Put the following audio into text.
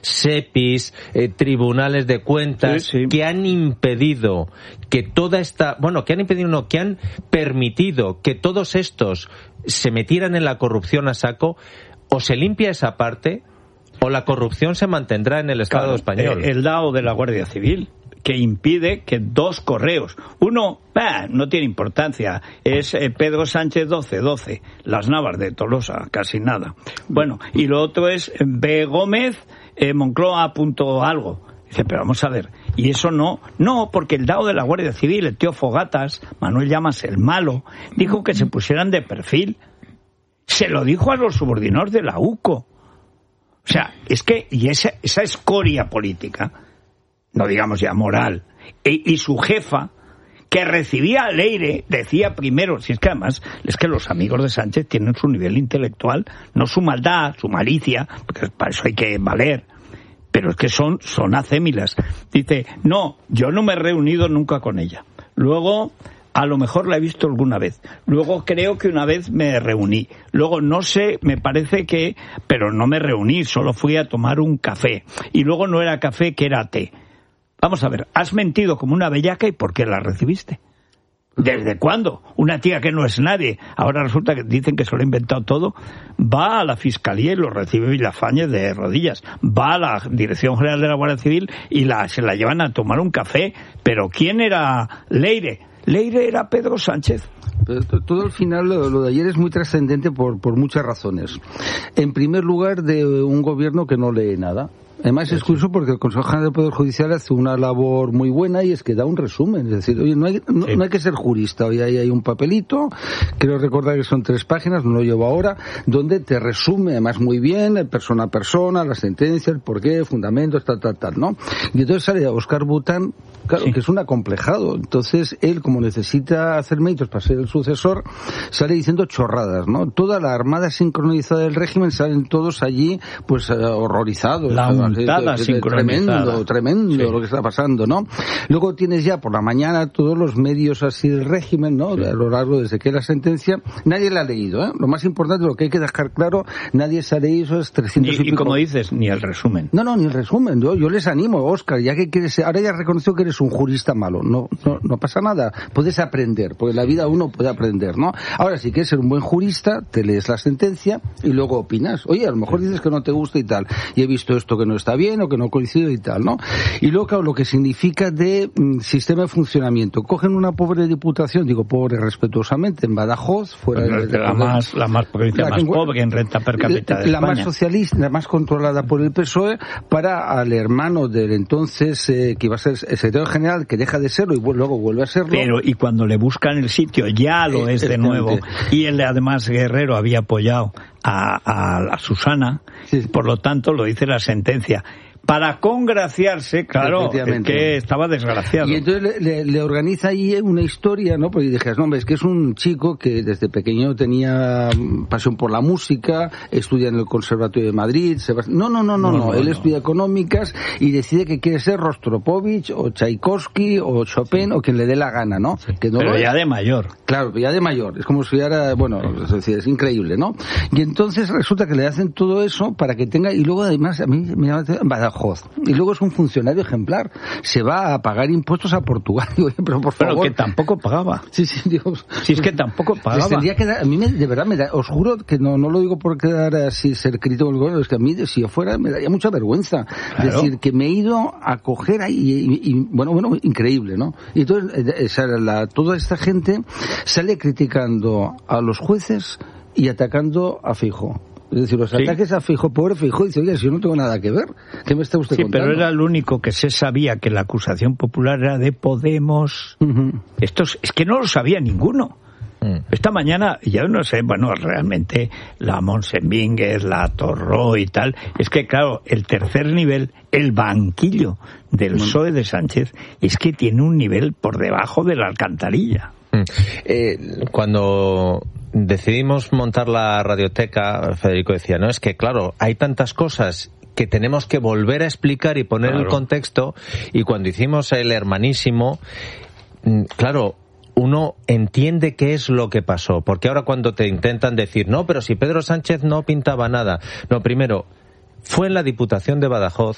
SEPIs, tribunales de cuentas, que han impedido que toda esta... Bueno, que han impedido, no, que han permitido que todos estos se metieran en la corrupción a saco, o se limpia esa parte, o la corrupción se mantendrá en el Estado español. El DAO de la Guardia Civil, que impide que 2 correos, uno no tiene importancia, es Pedro Sánchez 1212, Las Navas de Tolosa, casi nada. Bueno, y lo otro es B. Gómez, Moncloa punto algo. Dice, pero vamos a ver, y eso no, porque el DAO de la Guardia Civil, el tío Fogatas, Manuel Llamas el malo, dijo que se pusieran de perfil. Se lo dijo a los subordinados de la UCO. O sea, es que, y esa escoria política, no digamos ya moral, y su jefa, que recibía a Leire, decía primero, si es que además, es que los amigos de Sánchez tienen su nivel intelectual, no su maldad, su malicia, porque para eso hay que valer, pero es que son acémilas. Dice, no, yo no me he reunido nunca con ella. Luego, a lo mejor la he visto alguna vez. Luego creo que una vez me reuní. Luego no sé, me parece que, pero no me reuní, solo fui a tomar un café. Y luego no era café, que era té. Vamos a ver, has mentido como una bellaca, ¿y por qué la recibiste? ¿Desde cuándo? Una tía que no es nadie, ahora resulta que dicen que se lo ha inventado todo, va a la Fiscalía y lo recibe Villafañez de rodillas, va a la Dirección General de la Guardia Civil y se la llevan a tomar un café. ¿Pero quién era Leire? Leire era Pedro Sánchez. Pero todo al final, lo de ayer es muy trascendente por muchas razones. En primer lugar, de un gobierno que no lee nada. Además es curioso porque el Consejo General del Poder Judicial hace una labor muy buena y es que da un resumen. Es decir, oye, no hay que ser jurista. Hoy hay un papelito, creo recordar que son 3 páginas, no lo llevo ahora, donde te resume además muy bien, persona a persona, la sentencia, el porqué, fundamentos, tal, ¿no? Y entonces sale Óscar Bután, claro, que es un acomplejado. Entonces él, como necesita hacer méritos para ser el sucesor, sale diciendo chorradas, ¿no? Toda la armada sincronizada del régimen salen todos allí, pues horrorizados. Tremendo lo que está pasando, ¿no? Luego tienes ya por la mañana todos los medios así del régimen, ¿no? A lo largo desde que la sentencia, nadie la ha leído, ¿eh? Lo más importante, lo que hay que dejar claro, nadie se ha leído esos 300 y pico. Y como dices, ni el resumen. No, ni el resumen. Yo les animo, Óscar, ya que quieres, ahora ya has reconocido que eres un jurista malo, no pasa nada, puedes aprender, porque en la vida uno puede aprender, ¿no? Ahora, si quieres ser un buen jurista, te lees la sentencia y luego opinas. Oye, a lo mejor dices que no te gusta y tal, y he visto esto que no está bien o que no coincide y tal, ¿no? Y luego, claro, lo que significa de sistema de funcionamiento. Cogen una pobre diputación, digo pobre respetuosamente, en Badajoz, fuera de la más provincia más pobre en renta per cápita de España. La más socialista, la más controlada por el PSOE, para al hermano del entonces, que iba a ser secretario general, que deja de serlo y luego vuelve a serlo. Pero, y cuando le buscan el sitio, ya lo es de nuevo. Y él, además, Guerrero había apoyado a Susana, sí. Por lo tanto, lo dice la sentencia. Para congraciarse, claro, es que estaba desgraciado. Y entonces le organiza ahí una historia, ¿no? Porque dije, no, hombre, es que es un chico que desde pequeño tenía pasión por la música, estudia en el Conservatorio de Madrid. No. Él estudia económicas y decide que quiere ser Rostropovich o Tchaikovsky o Chopin o quien le dé la gana, ¿no? Sí. Que no pero ya de mayor. Claro, ya de mayor. Es como si era, es increíble, ¿no? Y entonces resulta que le hacen todo eso para que tenga, y luego además a mí me llama Badajoz. Y luego es un funcionario ejemplar. Se va a pagar impuestos a Portugal. Oye, pero por favor. Pero que tampoco pagaba. Sí, Dios. Si es que tampoco pagaba. Tendría que dar, a mí de verdad os juro que no lo digo por quedar así, ser crítico del gobierno, es que a mí, si yo fuera, me daría mucha vergüenza. Claro. Decir que me he ido a coger ahí, y bueno, increíble, ¿no? Y entonces, toda esta gente sale criticando a los jueces y atacando a Feijóo. Es decir, los ataques a Feijóo, pobre Feijóo, dice, oye, si yo no tengo nada que ver, ¿qué me está usted contando? Sí, pero era el único que se sabía que la acusación popular era de Podemos. Uh-huh. Es que no lo sabía ninguno. Esta mañana, ya no sé, realmente la Monsembínguez, la Torró y tal, es que claro, el tercer nivel, el banquillo del PSOE de Sánchez, es que tiene un nivel por debajo de la alcantarilla. Cuando decidimos montar la radioteca, Federico decía, no, es que claro, hay tantas cosas que tenemos que volver a explicar y poner en contexto, y cuando hicimos el Hermanísimo, claro, uno entiende qué es lo que pasó, porque ahora cuando te intentan decir, no, pero si Pedro Sánchez no pintaba nada, no, primero, fue en la Diputación de Badajoz